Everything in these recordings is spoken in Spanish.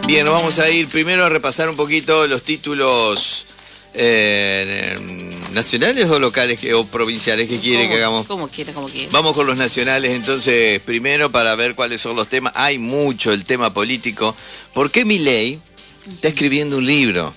Bien, nos vamos a ir primero a repasar un poquito los títulos nacionales o locales o provinciales que quiere que hagamos. Como quiera. Vamos con los nacionales entonces primero para ver cuáles son los temas. Hay mucho el tema político. ¿Por qué Milei está escribiendo un libro?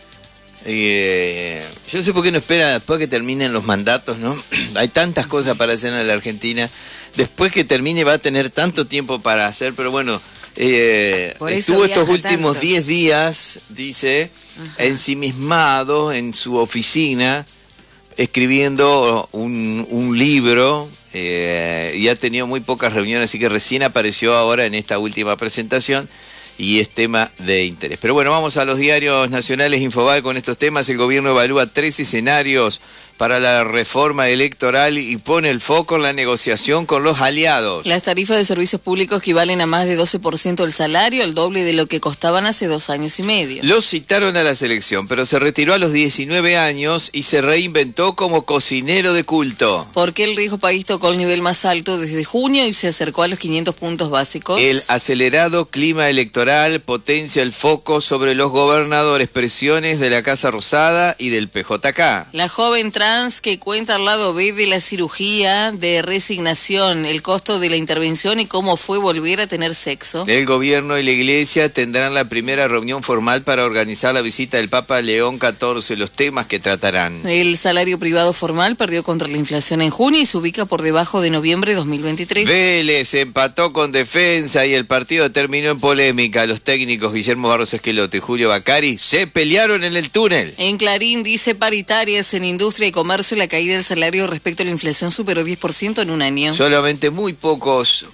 Yo no sé por qué no espera después que terminen los mandatos, ¿no? Hay tantas cosas para hacer en la Argentina. Después que termine va a tener tanto tiempo para hacer, pero bueno, estuvo estos últimos 10 días, dice, ensimismado en su oficina, escribiendo un libro, y ha tenido muy pocas reuniones, así que recién apareció ahora en esta última presentación. Y es tema de interés. Pero bueno, vamos a los diarios nacionales Infobae con estos temas. El gobierno evalúa 3 escenarios para la reforma electoral y pone el foco en la negociación con los aliados. Las tarifas de servicios públicos equivalen a más de 12% del salario, el doble de lo que costaban hace 2 años y medio. Lo citaron a la selección, pero se retiró a los 19 años y se reinventó como cocinero de culto. Porque el Riesgo País tocó el nivel más alto desde junio y se acercó a los 500 puntos básicos. El acelerado clima electoral potencia el foco sobre los gobernadores, presiones de la Casa Rosada y del PJK. La joven trans que cuenta al lado B de la cirugía de resignación, el costo de la intervención y cómo fue volver a tener sexo. El gobierno y la iglesia tendrán la primera reunión formal para organizar la visita del Papa León XIV, los temas que tratarán. El salario privado formal perdió contra la inflación en junio y se ubica por debajo de noviembre de 2023. Vélez empató con Defensa y el partido terminó en polémica. Los técnicos Guillermo Barros Esqueloto y Julio Bacari se pelearon en el túnel. En Clarín dice paritarias en industria y comercio, la caída del salario respecto a la inflación superó 10% en un año. Solamente muy pocos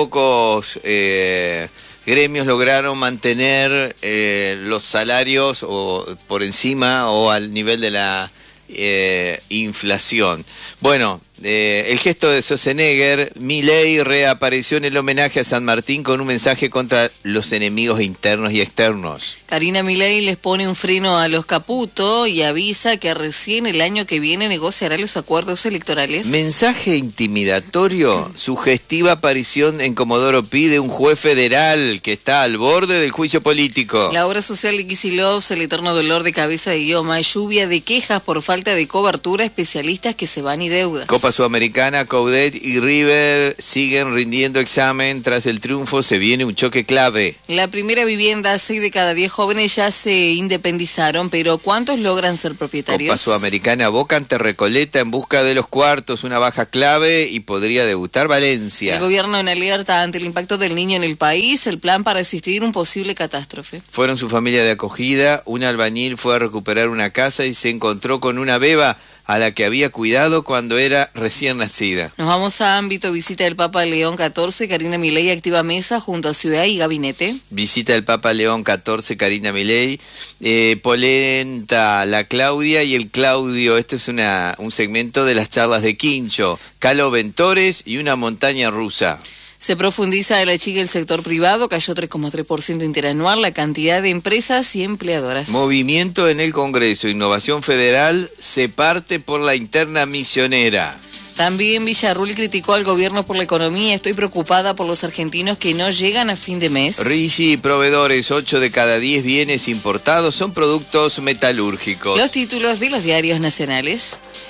gremios lograron mantener los salarios o por encima o al nivel de la inflación. Bueno, el gesto de Schwarzenegger, Milei reapareció en el homenaje a San Martín con un mensaje contra los enemigos internos y externos. Karina Milei les pone un freno a los Caputo y avisa que recién el año que viene negociará los acuerdos electorales. Mensaje intimidatorio, sugestiva aparición en Comodoro Pi de un juez federal que está al borde del juicio político. La obra social de Kicillof, el eterno dolor de cabeza de Guioma, lluvia de quejas por falta de cobertura, especialistas que se van y deudas. Copa Sudamericana, Coudet y River siguen rindiendo examen. Tras el triunfo se viene un choque clave. La primera vivienda, 6 de cada 10 jóvenes ya se independizaron, pero ¿cuántos logran ser propietarios? Copa Sudamericana, Boca ante Recoleta en busca de los cuartos, una baja clave y podría debutar Valencia. El gobierno en alerta ante el impacto del niño en el país, el plan para resistir un posible catástrofe. Fueron su familia de acogida, un albañil fue a recuperar una casa y se encontró con una beba a la que había cuidado cuando era recién nacida. Nos vamos a ámbito, visita del Papa León XIV, Karina Milei activa mesa junto a Ciudad y Gabinete. Visita del Papa León XIV, Karina Milei, polenta la Claudia y el Claudio. Esto es un segmento de las charlas de Quincho, Calo Ventores y una montaña rusa. Se profundiza en la chica del sector privado, cayó 3,3% interanual la cantidad de empresas y empleadoras. Movimiento en el Congreso, Innovación Federal se parte por la interna misionera. También Villarruel criticó al gobierno por la economía. Estoy preocupada por los argentinos que no llegan a fin de mes. Rigi y proveedores, 8 de cada 10 bienes importados son productos metalúrgicos. Los títulos de los diarios nacionales.